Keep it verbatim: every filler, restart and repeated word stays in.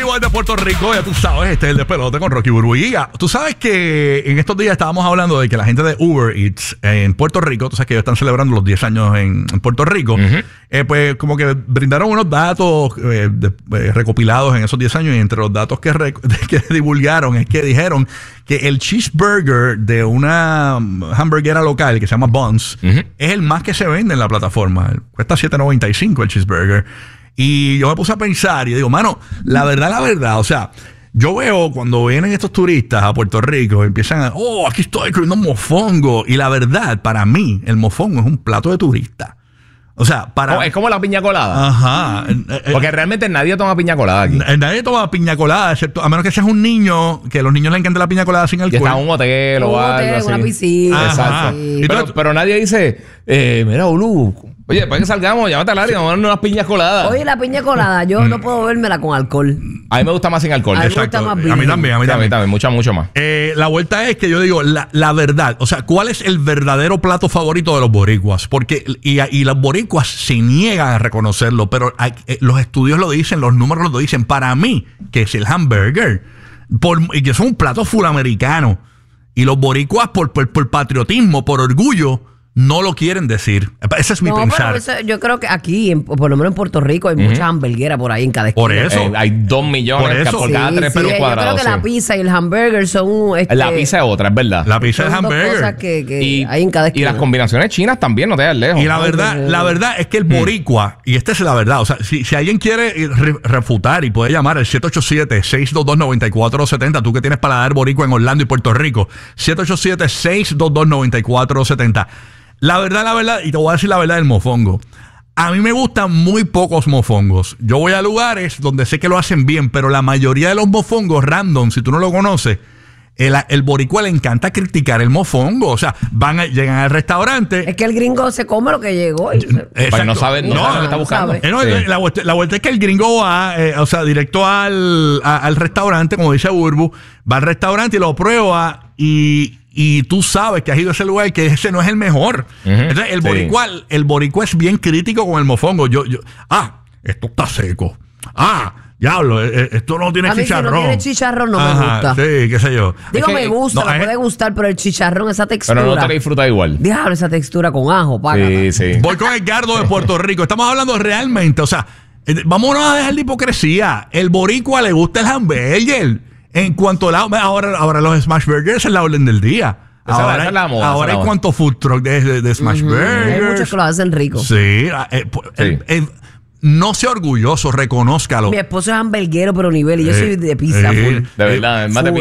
vivo desde Puerto Rico, ya tú sabes, este es el despelote con Rocky Burbuiga. Tú sabes que en estos días estábamos hablando de que la gente de Uber Eats en Puerto Rico, tú sabes que ellos están celebrando los diez años en, en Puerto Rico, uh-huh. eh, pues como que brindaron unos datos eh, de, eh, recopilados en esos diez años, y entre los datos que, rec- que divulgaron es que dijeron que el cheeseburger de una hamburguera local que se llama Buns uh-huh. es el más que se vende en la plataforma. Cuesta siete noventa y cinco el cheeseburger. Y yo me puse a pensar y digo, mano, la verdad, la verdad, o sea, yo veo cuando vienen estos turistas a Puerto Rico, empiezan a, oh, aquí estoy comiendo mofongo. Y la verdad, para mí, el mofongo es un plato de turista. O sea, para... Oh, es como la piña colada. Ajá. Porque realmente nadie toma piña colada aquí. Nadie toma piña colada, excepto, a menos que seas un niño, que a los niños les encanta la piña colada sin alcohol. Que está en un hotel o algo así. Una piscina. Exacto. Sí. Pero, pero nadie dice, eh, mira, Ulu, oye, para que salgamos, llámate al área, vamos a darnos unas piñas coladas. Oye, la piña colada, yo no puedo bebérmela con alcohol. A mí me gusta más sin alcohol. A mí, Exacto. me gusta más a mí también, a mí sí, también. A mí también, mucho, mucho más. Eh, la vuelta es que yo digo, la, la verdad, o sea, ¿cuál es el verdadero plato favorito de los boricuas? Porque, y, y los boricuas se niegan a reconocerlo, pero hay, eh, los estudios lo dicen, los números lo dicen. Para mí, que es el hamburger, por, y que es un plato full americano. Y los boricuas, por, por, por patriotismo, por orgullo, no lo quieren decir. Ese es mi no, pensar. Pero eso, yo creo que aquí, en, por lo menos en Puerto Rico, hay uh-huh. muchas hamburgueras por ahí en cada esquina. Por eso. Eh, hay dos millones por, eso. por cada sí, tres sí, metros cuadrados. Yo creo que sí. la pizza y el hamburger son... Este, la pizza es otra, es verdad. La pizza es hamburger. Dos cosas que, que y, hay en cada esquina. Y las combinaciones chinas también, no te das lejos. Y la verdad, la verdad es que el boricua, y esta es la verdad, o sea, si, si alguien quiere re- refutar y puede llamar al siete ocho siete, seis dos dos, nueve cuatro siete cero, tú que tienes paladar boricua en Orlando y Puerto Rico, siete ocho siete, seis dos dos, nueve cuatro siete cero. La verdad, la verdad, y te voy a decir la verdad del mofongo. A mí me gustan muy pocos mofongos. Yo voy a lugares donde sé que lo hacen bien, pero la mayoría de los mofongos random, si tú no lo conoces, el, el boricua le encanta criticar el mofongo. O sea, van a, llegan al restaurante. Es que el gringo se come lo que llegó. Y se... Pues no sabe, no, No, sabe lo que está buscando. sabe. Eh, no, Sí. la, vuelta, la vuelta es que el gringo va, eh, o sea, directo al, a, al restaurante, como dice Burbu, va al restaurante y lo prueba y... Y tú sabes que has ido a ese lugar y que ese no es el mejor. Uh-huh. Entonces, el boricua, sí. el boricua es bien crítico con el mofongo. Yo, yo, ah, esto está seco. Ah, diablo, eh, esto no tiene a mí chicharrón. Si no tiene chicharrón, no Ajá, me gusta. Sí, qué sé yo. Digo, es que, me gusta, no, me es, puede gustar, pero el chicharrón, esa textura. Pero no te la disfrutas igual. Diablo, esa textura con ajo, págata. Sí, sí. Voy con Edgardo de Puerto Rico. Estamos hablando realmente, o sea, vámonos a dejar la hipocresía. El boricua le gusta el hamburger. En cuanto a la, ahora, ahora los smash burgers es la orden del día. Esa ahora esa hay, es la moda, ahora hay cuántos food truck de, de, de smash uh-huh. burgers. Hay muchos que lo hacen rico. Sí. Eh, eh, eh, eh, no sea orgulloso, reconózcalo. Mi esposo es hamburguero, pero nivel, y yo soy de pizza. Sí. Full. De verdad, es más de